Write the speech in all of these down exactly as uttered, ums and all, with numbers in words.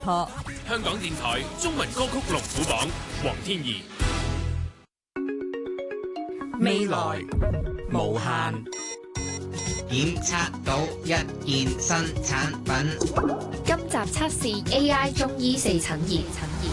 破香港電台中文歌曲龍虎榜，黃天怡。 未來無限， 檢測到一件新產品。 今集測試 A I 中醫四診儀。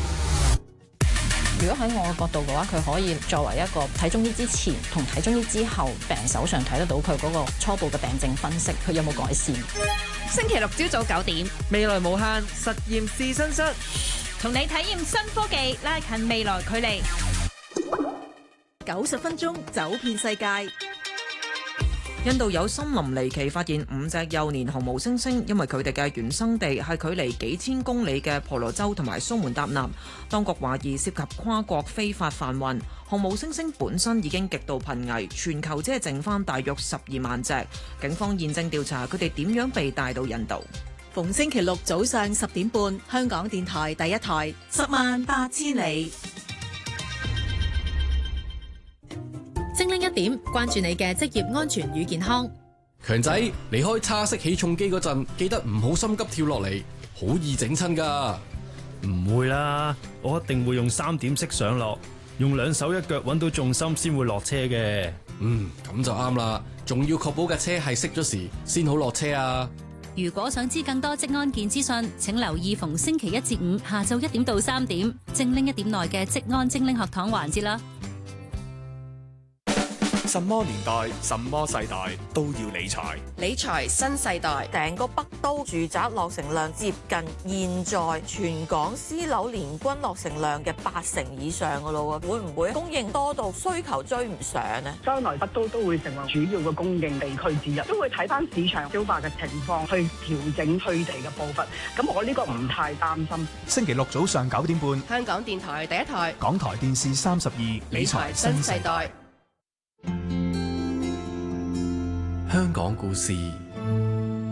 如果喺我嘅角度嘅話，佢可以作為一個睇中醫之前同睇中醫之後病手上睇得到佢嗰個初步嘅病症分析，佢有冇改善。 星期六朝早九點， 未來無限實驗試身室， 同你體驗新科技，拉近未來距離。 九十分鐘走遍世界。 印度有森林離奇發現五隻幼年紅毛猩猩，因為佢哋嘅原生地係距離幾千公里嘅婆羅洲同埋蘇門答臘，當局懷疑涉及跨國非法販運。紅毛猩猩本身已經極度瀕危，全球只係剩翻大約十二萬隻。警方現正調查佢哋點樣被帶到印度。 逢星期六早上十點半，香港電台第一台，十萬八千里。 精靈一點，關注你嘅職業安全與健康。 強仔，離開叉式起重機嗰陣，記得唔好心急跳落嚟，好易整親噶。 唔會啦，我一定會用三點式上落，用兩手一腳揾到重心先會落車嘅。 嗯，咁就啱啦，仲要確保架車係熄咗時先好落車啊。 如果想知更多職安健資訊，請留意逢星期一至五下晝一點到三點，精靈一點內嘅職安精靈學堂環節啦。 什麼年代、什麼世代都要理財。 理財新世代，成個北都住宅落成量接近現在全港私樓年均落成量嘅八成以上噶咯喎，會唔會供應多到需求追唔上呢？ 將來北都都會成為主要嘅供應地區之一，都會睇翻市場消化嘅情況去調整推地嘅步伐。咁我呢個唔太擔心。 星期六早上九點半， 香港電台第一台， 港台電視三十二，理財新世代。 香港故事